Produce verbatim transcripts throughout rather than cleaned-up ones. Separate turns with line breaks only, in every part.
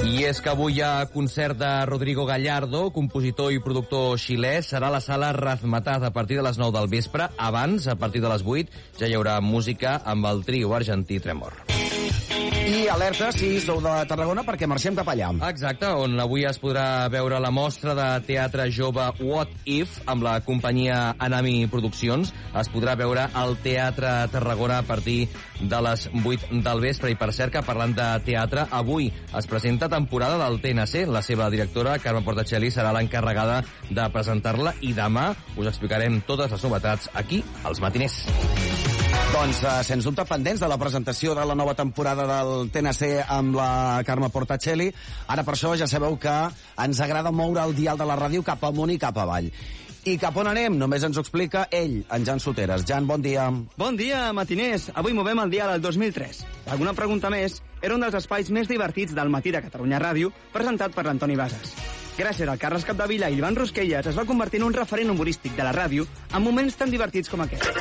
I és que avui hi ha concert de Rodrigo Gallardo, compositor i productor xilè. Serà a la sala Razmataz a partir de les nou del vespre. Abans, a partir de les vuit, ja hi haurà música amb el trio argentí Tremor.
I alerta si sou de Tarragona perquè marxem cap allà.
Exacte, on avui es podrà veure la mostra de teatre jove What If amb la companyia Anami Produccions. Es podrà veure al Teatre Tarragona a partir de les vuit del vespre. I per cert que parlant de teatre, avui es presenta temporada del T N C. La seva directora, Carme Portacelli, serà l'encarregada de presentar-la i demà us explicarem totes les novetats aquí, als matiners.
Doncs, eh, sens dubte, pendents de la presentació de la nova temporada del T N C amb la Carme Portacelli. Ara, per això, ja sabeu que ens agrada moure el dial de la ràdio cap amunt i cap avall. I cap on anem? Només ens ho explica ell, en Jan Soteres. Jan, bon dia.
Bon dia, matiners. Avui movem el dial al dos mil tres. Alguna pregunta més? Era un dels espais més divertits del matí de Catalunya Ràdio, presentat per l'Antoni Bases. Gràcies al Carles Capdevila i Ivan Rosquelles es va convertir en un referent humorístic de la ràdio en moments tan divertits com aquest.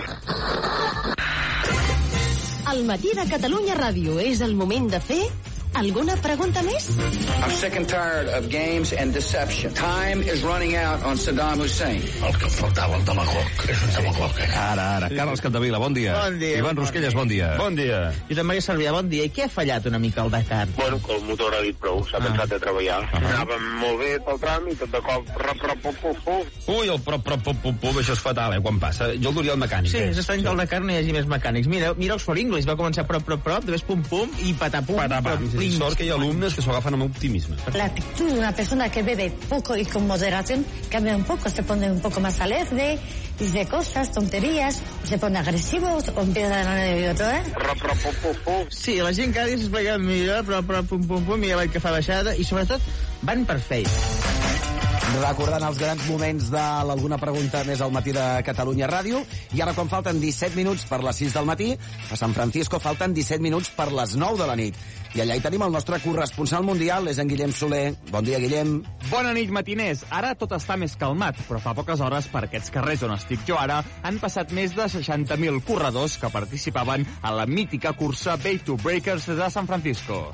Al matí de Catalunya Ràdio és el moment de fer alguna pregunta més?
I'm sick and tired of games and deception. Time is running out on Saddam Hussein.
El que faltava, el demagog. És un demagog, eh?
Ara, ara. Carles Capdevila, bon dia.
Bon dia.
Ivan Rosquelles, bon dia.
Bon dia.
I també Sarrià, bon dia. I què ha fallat una mica el Dakar?
Bueno, que el motor ha dit prou, s'ha ah. pensat de treballar. Uh -huh. Anàvem molt bé pel tram i tot de cop... Rap, rap, pop, pop, pop.
Ui, el prop, prop, pop, pop, pop, això és fatal, eh, quan passa. Jo el duria el mecànic.
Sí,
eh?
és estrany que al Dakar no hi hagi més mecànics. Mira, mira Oxford English, va començar prop, prop, prop, després pum, pum, i patapum,
patapum. Sí, sort que hi ha alumnes que s'ho agafen amb optimisme.
La actitud de una persona que bebe poco y con moderación cambia un poco, se pone un poco más alegre, dice cosas, tonterías, se pone agresivo o empieza a nervioso todo, ¿eh?
Sí, la gent cada dia s'explica millor, però, però pum, pum, pum, i el que fa baixada, i sobretot van per feina.
Recordant els grans moments de l'Alguna Pregunta més al matí de Catalunya Ràdio. I ara, quan falten disset minuts per les sis del matí, a San Francisco falten disset minuts per les nou de la nit. I allà hi tenim el nostre corresponsal mundial, és en Guillem Soler. Bon dia, Guillem.
Bona nit, matiners. Ara tot està més calmat, però fa poques hores per aquests carrers on estic jo ara han passat més de seixanta mil corredors que participaven a la mítica cursa Bay to Breakers de San Francisco.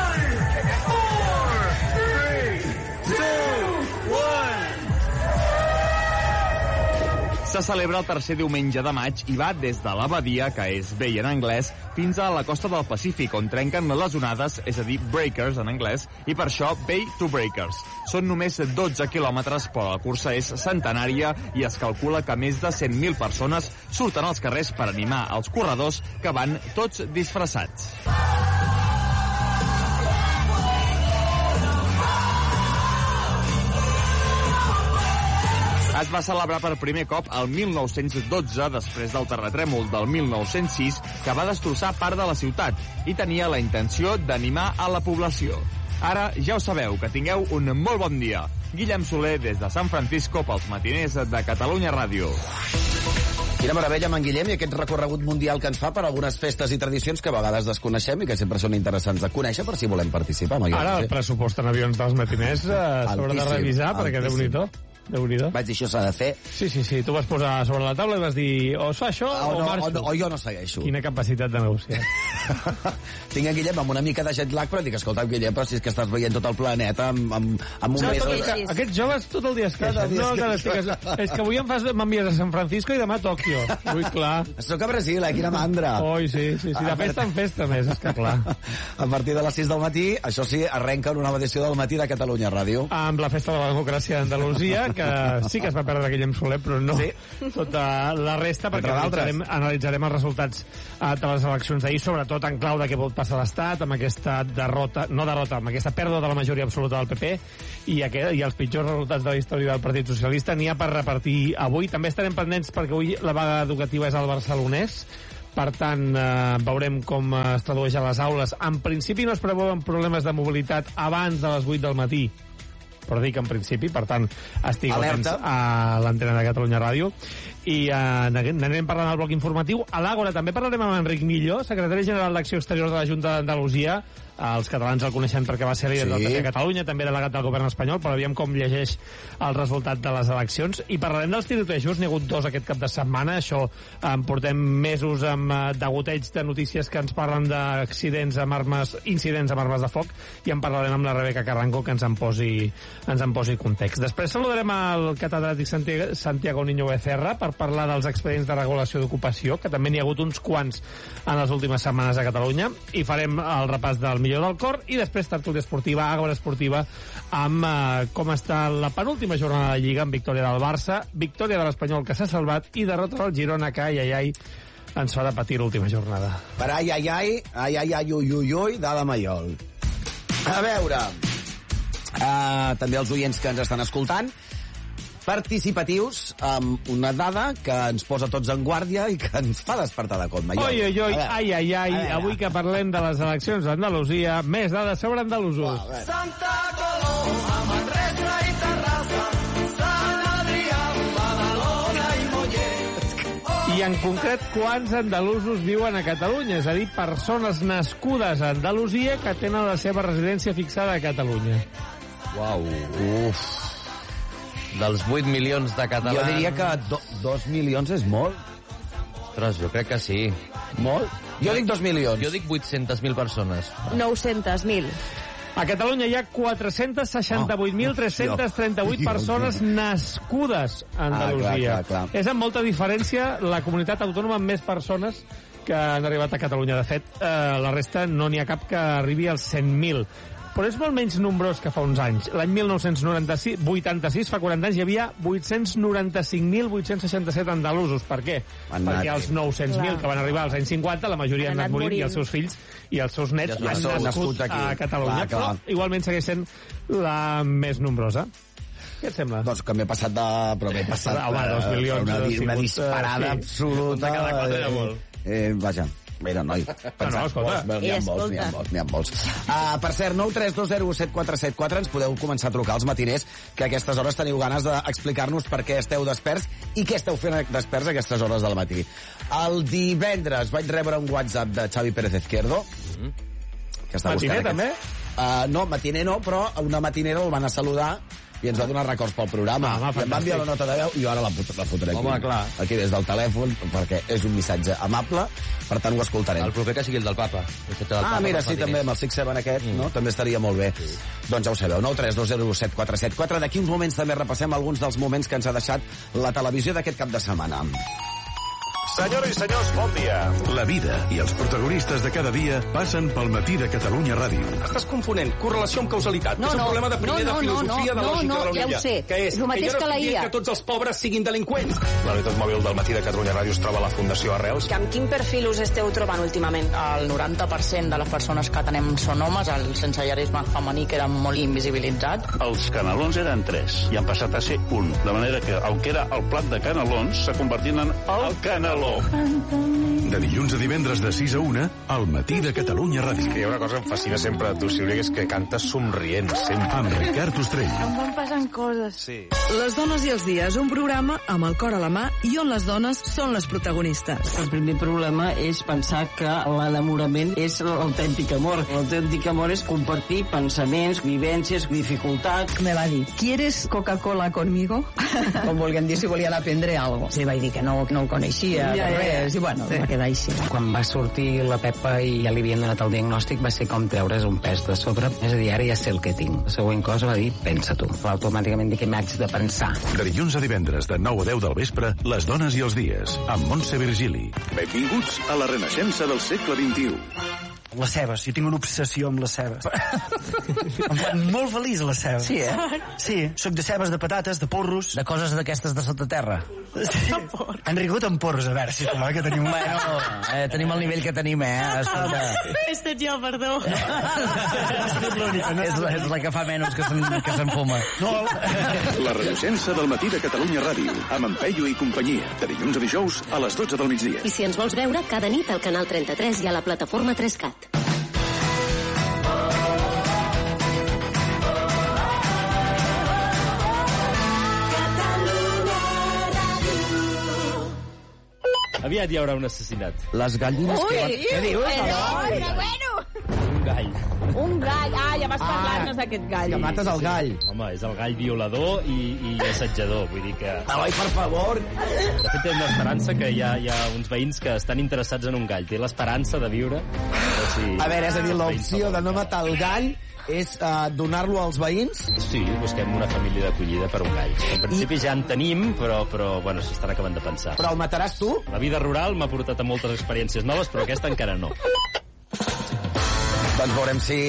Se celebra el tercer diumenge de maig i va des de l'Abadia, que és Bay en anglès, fins a la costa del Pacífic, on trenquen les onades, és a dir, breakers en anglès, i per això Bay to Breakers. Són només dotze quilòmetres, però la cursa és centenària i es calcula que més de cent mil persones surten als carrers per animar els corredors que van tots disfressats. Es va celebrar per primer cop el mil nou-cents dotze, després del terratrèmol del mil nou-cents sis, que va destrossar part de la ciutat, i tenia la intenció d'animar a la població. Ara ja ho sabeu, que tingueu un molt bon dia. Guillem Soler, des de San Francisco, pels matiners de Catalunya Ràdio.
Quina meravella amb en Guillem i aquest recorregut mundial que ens fa per algunes festes i tradicions que a vegades desconeixem i que sempre són interessants de conèixer per si volem participar.
Ara el pressupost en avions dels matiners eh, s'haurà de revisar perquè déu-n'hi-do. Déu-n'hi-do.
Vaig dir, això s'ha de fer.
Sí, sí, sí. Tu vas posar sobre la taula i vas dir o es fa això
o,
o
no,
marxo.
O, no, o jo no segueixo.
Quina capacitat de negociar.
Tinc en Guillem amb una mica de jet lag, però dic, escolta, Guillem, però si és que estàs veient tot el planeta amb, amb, amb un
no,
mes...
Que, aquests joves tot el dia es queixen. No, que estigues... És que avui em fas m'envies a San Francisco i demà a Tòquio. Ui, clar.
Soc a Brasil, eh? Quina mandra.
Ui, sí, sí, sí. De festa en festa, més, és que clar.
A partir de les sis del matí, això sí, arrenca una nova edició del matí de Catalunya Ràdio.
Amb la festa de la democràcia d'Andalusia, que sí que es va perdre Guillem Soler, però no sí. tota la resta, perquè analitzarem, analitzarem els resultats uh, de les eleccions d'ahir, sobretot en clau de què pot passar a l'Estat, amb aquesta derrota, no derrota, amb aquesta pèrdua de la majoria absoluta del P P i, aquest, i els pitjors resultats de la història del Partit Socialista. N'hi ha per repartir avui. També estarem pendents perquè avui la vaga educativa és al Barcelonès. Per tant, eh, veurem com es tradueix a les aules. En principi no es preveuen problemes de mobilitat abans de les vuit del matí, però dic en principi, per tant, estigueu atents a l'antena de Catalunya Ràdio. I eh, n'anem parlant al bloc informatiu. A l'Àgora també parlarem amb Enric Millo, secretari general d'Acció Exterior de la Junta d'Andalusia. Els catalans el coneixen perquè va ser líder sí. del P P a Catalunya, també delegat del govern espanyol, però aviam com llegeix el resultat de les eleccions. I parlarem dels tirotejos, n'hi ha hagut dos aquest cap de setmana, això en portem mesos amb eh, degoteig de notícies que ens parlen d'accidents amb armes, incidents amb armes de foc, i en parlarem amb la Rebeca Carranco, que ens en posi, ens en posi context. Després saludarem al catedràtic Santiago, Santiago Niño Becerra per parlar dels expedients de regulació d'ocupació, que també n'hi ha hagut uns quants en les últimes setmanes a Catalunya, i farem el repàs del millor del cor, i després tertúlia esportiva, àgora esportiva, amb eh, com està la penúltima jornada de Lliga, amb victòria del Barça, victòria de l'Espanyol, que s'ha salvat, i derrota del Girona, que ai, ai, ai, ens farà patir l'última jornada.
Per ai, ai, ai, ai, ai, ai, ui, ui, ui, de la Maiol. A veure, uh, també els oients que ens estan escoltant, participatius, amb una dada que ens posa tots en guàrdia i que ens fa despertar de cop, Maiol.
Oi, oi, oi, ai, ai, ai, avui que parlem de les eleccions d'Andalusia, més dades sobre andalusos.
Wow,
Santa Coloma, Manresa i Terrassa, Sant Adrià, Badalona i Mollet.
I en concret, quants andalusos viuen a Catalunya? És a dir, persones nascudes a Andalusia que tenen la seva residència fixada a Catalunya.
Uau, uf. Dels vuit milions de catalans...
Jo diria que do, dos milions és molt.
Ostres, jo crec que sí.
Molt? Jo dic dos milions.
Jo dic vuit-centes mil persones.
nou-centes mil.
A Catalunya hi ha quatre-cents seixanta-vuit mil tres-cents trenta-vuit persones nascudes a Andalusia.
Ah, clar, clar, clar.
És amb molta diferència la comunitat autònoma amb més persones que han arribat a Catalunya. De fet, eh, la resta no n'hi ha cap que arribi als cent mil. Però és molt menys nombrós que fa uns anys. L'any mil nou-cents vuitanta-sis, fa quaranta anys, hi havia vuit-cents noranta-cinc mil vuit-cents seixanta-set andalusos. Per què?
Han
Perquè
anat...
els nou-cents mil que van arribar als anys cinquanta, la majoria han anat morint, morint i els seus fills i els seus nets ja han nascut, nascut aquí. A Catalunya. Clar, clar. Però igualment segueix sent la més nombrosa. Què et sembla?
Doncs que m'he passat de... Però m'he passat
Home, dos milions,
una, una, una disparada
sí.
absoluta.
Cada quatre era molt.
Eh, vaja. Mira, noi,
no, no, escolta.
N'hi ha molts, n'hi ha molts, n'hi ha molts. Uh, per cert, nou tres dos zero set quatre set quatre, ens podeu començar a trucar als matiners, que a aquestes hores teniu ganes d'explicar-nos per què esteu desperts i què esteu fent desperts a aquestes hores del matí. El divendres vaig rebre un WhatsApp de Xavi Pérez Izquierdo, que està
matiner,
buscant
també?
Uh, no, matiner no, però una matinera el van a saludar i ens va donar records pel programa.
Ah,
I em va enviar la nota de veu i jo ara la, put la fotré aquí.
Home, clar.
Aquí des del telèfon, perquè és un missatge amable, per tant ho escoltarem.
El proper que sigui el del papa. El del
ah,
papa
mira, sí, també amb el Six Seven aquest, mm. no? També estaria molt bé. Sí. Doncs ja ho sabeu, nou tres dos zero set quatre set quatre. D'aquí uns moments també repassem alguns dels moments que ens ha deixat la televisió d'aquest cap de setmana.
Senyores i senyors, bon dia. La vida i els protagonistes de cada dia passen pel matí de Catalunya Ràdio.
Estàs confonent correlació amb causalitat.
No,
és un
no,
problema de primer
no, no,
de filosofia
no, no,
de lògica
no,
de la
ja
Unilla.
ho sé.
Que és,
És el mateix
que jo no
que la
estic
I A.
dient que tots els pobres siguin delinqüents. La unitat mòbil del matí de Catalunya Ràdio es troba a la Fundació Arrels.
Que amb quin perfil us esteu trobant últimament? El noranta per cent de les persones que tenem són homes, el sensellarisme femení queda molt invisibilitzat.
Els canelons eren tres i han passat a ser un. De manera que el que era el plat de canelons s'ha convertit en el caneló.
De dilluns a divendres de sis a una, al matí de Catalunya Ràdio.
És que hi ha una cosa que em fascina sempre de tu, Sílvia, que és que cantes somrient, sempre.
Amb Ricard Ostrell.
Em van passant coses.
Sí.
Les dones i els dies, un programa amb el cor a la mà i on les dones són les protagonistes.
El primer problema és pensar que l'enamorament és l'autèntic amor. L'autèntic amor és compartir pensaments, vivències, dificultats.
Me va dir, ¿quieres Coca-Cola conmigo?
Com volguem dir, si volien aprendre algo. Sí, vaig dir que no, no ho coneixia, ja, ja, res, i bueno, sí. Va quedar així. Quan va sortir la Pepa i ja li havien donat el diagnòstic, va ser com treure's un pes de sobre. És a dir, ara ja sé el que tinc. La següent cosa va dir, pensa tu. Va automàticament dir que m'haig de pensar.
De dilluns a divendres, de nou a deu del vespre, Les dones i els dies, amb Montse Virgili. Benvinguts a la renaixença del segle vint-i-u.
Les cebes, jo tinc una obsessió amb les cebes. Em fan molt feliç les cebes.
Sí, eh?
Sí, soc de cebes, de patates, de porros.
De coses d'aquestes de sota terra.
Sí. Han rigut amb porros, a veure, sisplau, que tenim...
Bueno, eh, tenim el nivell que tenim, eh? Escolta.
Fes-te jo, perdó.
és, la, és la que fa menys que se'n fuma.
No. La renaixença del matí de Catalunya Ràdio, amb en Peyu i companyia, de dilluns a dijous a les dotze del migdia.
I si ens vols veure, cada nit al canal trenta-tres i a la plataforma tres cat.
Aviat hi haurà un assassinat.
Les gallines
Ui,
que...
Ui,
Què dius?
bueno, bueno.
Un gall.
Un gall. Ah, ja vas
Ah,
parlar-nos d'aquest gall.
que mates el gall.
Home, és el gall violador i, i assetjador, vull dir que...
Eloi, per favor.
De fet, té una esperança que hi ha, hi ha uns veïns que estan interessats en un gall. Té l'esperança de viure... Si...
A veure, és a dir, l'opció de no matar el gall és uh, donar-lo als veïns?
Sí, busquem una família d'acollida per un gall. En principi I... ja en tenim, però, però bueno, s'estan acabant de pensar.
Però el mataràs tu?
La vida rural m'ha portat a moltes experiències noves, però aquesta encara no.
Doncs veurem si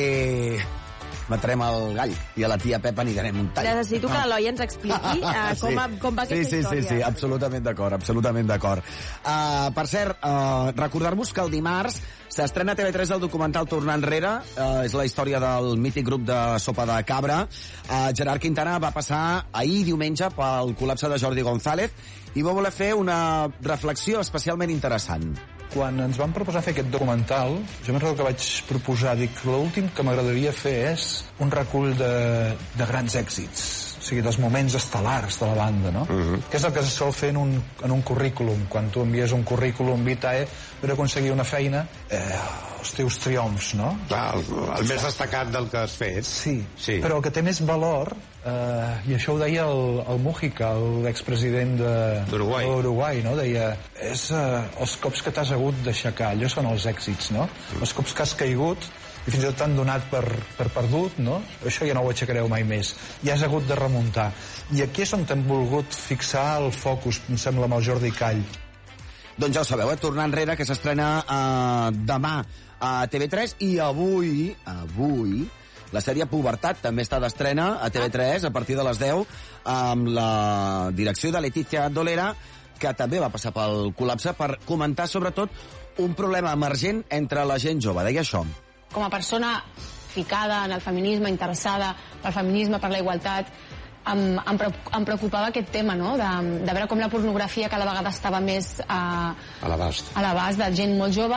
matarem el gall i a la tia Pepa n'hi darem un tall.
Necessito que l'Eloi ens expliqui uh, com, sí. com va aquesta
sí, sí,
història.
Sí, sí, sí, absolutament d'acord, absolutament d'acord. Uh, per cert, uh, recordar-vos que el dimarts s'estrena a T V tres el documental Tornar enrere, uh, és la història del mític grup de Sopa de Cabra. Uh, Gerard Quintana va passar ahir diumenge pel col·lapse de Jordi González i va voler fer una reflexió especialment interessant.
Quan ens van proposar fer aquest documental, jo me'n recordo que vaig proposar, dic, l'últim que m'agradaria fer és un recull de, de grans èxits, o sigui, dels moments estel·lars de la banda, no? Uh-huh. Que és el que se sol fer en un, en un currículum. Quan tu envies un currículum vitae per aconseguir una feina, eh, els teus triomfs, no?
Clar, el, el més destacat del que has fet.
Sí, sí. Però el que té més valor, eh, i això ho deia el, el Mújica, l'expresident d'Uruguai, no? Deia, és eh, els cops que t'has hagut d'aixecar, allò són els èxits, no? Mm. Els cops que has caigut i fins i tot t'han donat per, per perdut, no? Això ja no ho aixecareu mai més. Ja has hagut de remuntar. I aquí és on hem volgut fixar el focus, em sembla, amb el Jordi Call.
Doncs ja ho sabeu, eh? Tornar enrere, que s'estrena eh, demà a T V tres i avui, avui, la sèrie Pubertat també està d'estrena a T V tres a partir de les deu amb la direcció de Leticia Dolera, que també va passar pel col·lapse per comentar sobretot un problema emergent entre la gent jove. Deia això.
Com a persona ficada en el feminisme, interessada pel feminisme, per la igualtat, em, em, em preocupava aquest tema, no? de, de veure com la pornografia cada vegada estava més a,
a l'abast
a l'abast de gent molt jove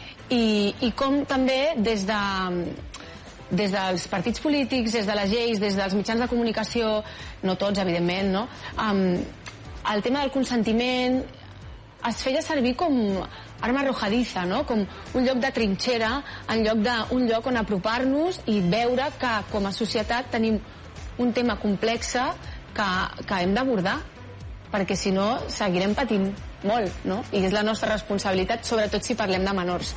i, i com també des de des dels partits polítics, des de les lleis, des dels mitjans de comunicació, no tots, evidentment, no? Um, el tema del consentiment es feia servir com arma arrojadiza, no? Com un lloc de trinxera, en lloc d'un lloc on apropar-nos i veure que com a societat tenim un tema complex que, que hem d'abordar, perquè si no seguirem patint molt, no? I és la nostra responsabilitat, sobretot si parlem de menors.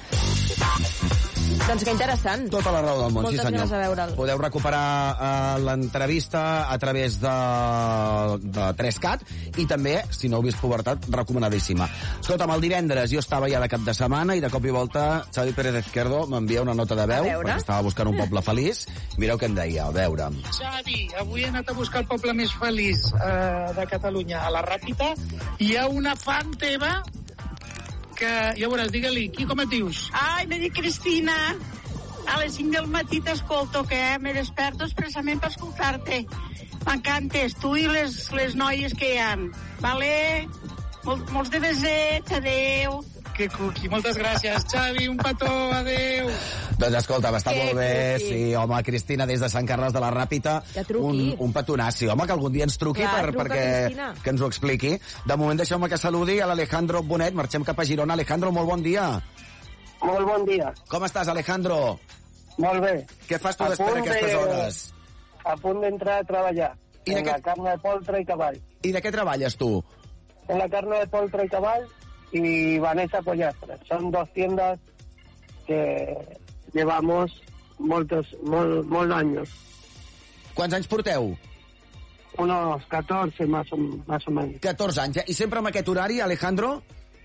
Doncs que interessant.
Tota la raó del món,
Moltes
sí senyor.
ganes de veure'l.
Podeu recuperar uh, l'entrevista a través de, de tres cat i també, si no heu vist Pubertat, recomanadíssima. Escolta'm, el divendres jo estava ja de cap de setmana i de cop i volta Xavi Pérez Izquierdo m'envia una nota de veu perquè estava buscant un poble feliç. Mireu què em deia, a veure.
Xavi, avui he anat a buscar el poble més feliç eh, de Catalunya, a la Ràpita. Hi ha una fan teva que, ja veuràs, digue-li, qui com et dius?
Ai, me dic Cristina. A les cinc del matí t'escolto, que me desperto expressament per escoltar-te. M'encantes, tu i les, les noies que hi ha. Vale? Mol, molts de desets, adeu.
Que cuqui, moltes gràcies, Xavi, un petó, adeu.
Doncs escolta, està
que
molt bé,
cuqui.
sí, home, Cristina, des de Sant Carles de la Ràpita, un, un petonassi. Home, que algun dia ens truqui
Clar,
per,
truca,
perquè
Cristina.
que ens ho expliqui. De moment deixeu-me que saludi a l'Alejandro Bonet, marxem cap a Girona. Alejandro, molt bon dia.
Molt bon dia.
Com estàs, Alejandro?
Molt bé.
Què fas tu
A
després
punt
d'aquestes
de-
hores?
A punt d'entrar a treballar.
I
en
de què-
la carne de poltre i cavall.
I de què treballes, tu?
En la carne de poltre y cabal y Vanessa Pollastre. Son dos tiendas que llevamos moltos, mol, mol años.
Quants anys porteu?
Unos catorce más o, más o menos.
catorze anys, eh? I sempre amb aquest horari, Alejandro?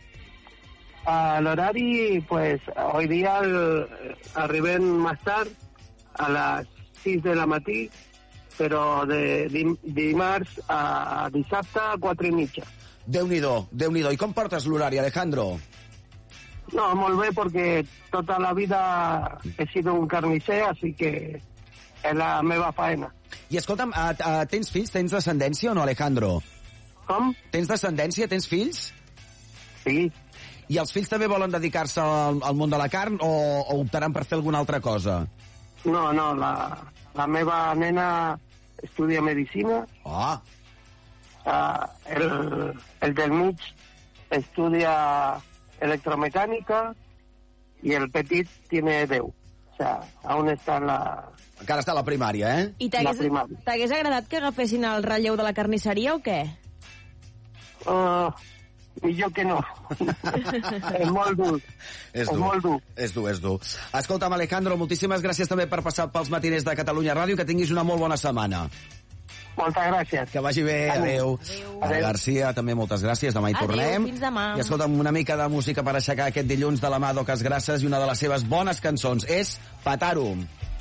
Al horario, pues hoy día el, arriben más tarde, a las sis de la matí, però de dim, dimarts a dissabte a quatre i mitja.
Déu-n'hi-do, Déu-n'hi-do. I com portes l'horari, Alejandro?
No, molt bé, perquè tota la vida he sido un carnisser, así que és la meva faena.
I escolta'm, uh, uh, tens fills, tens descendència o no, Alejandro?
Com?
Tens descendència, tens fills?
Sí.
I els fills també volen dedicar-se al, al món de la carn o, o optaran per fer alguna altra cosa?
No, no, la, la meva nena estudia medicina.
Ah.
Uh, el, el del mig estudia electromecánica y el petit tiene deu. O sea, aún está en la...
Encara està a la primària, eh?
I t'hagués t'hagués agradat que agafessin el relleu de la carnisseria o què?
Uh, millor que no. És molt dur.
És dur.
molt dur.
És dur, és dur. Escolta'm, Alejandro, moltíssimes gràcies també per passar pels matiners de Catalunya Ràdio. Que tinguis una molt bona setmana.
Moltes gràcies.
Que vagi bé, adeu. Adeu. García, també moltes gràcies, demà hi
Adeu,
tornem.
fins demà.
I escolta'm, una mica de música per aixecar aquest dilluns de la mà d'Ocas Grasses i una de les seves bones cançons és Patarum.